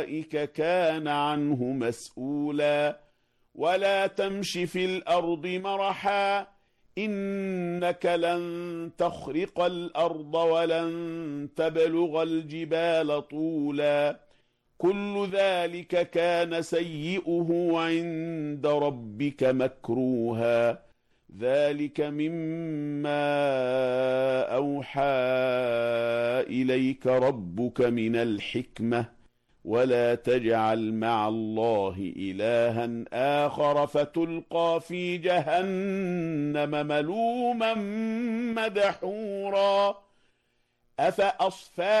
أولئك كان عنه مسؤولا ولا تمش في الأرض مرحا إنك لن تخرق الأرض ولن تبلغ الجبال طولا كل ذلك كان سيئه عند ربك مكروها ذلك مما أوحى إليك ربك من الحكمة ولا تجعل مع الله إلها آخر فتلقى في جهنم ملوما مدحورا أفأصفاكم